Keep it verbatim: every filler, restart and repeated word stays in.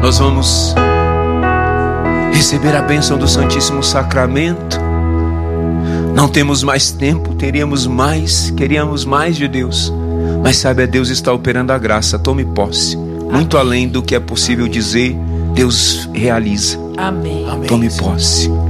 nós vamos receber a bênção do Santíssimo Sacramento. Não temos mais tempo, teríamos mais, queríamos mais de Deus. Mas sabe, a Deus está operando a graça. Tome posse. Muito além do que é possível dizer, Deus realiza. Amém. Tome posse.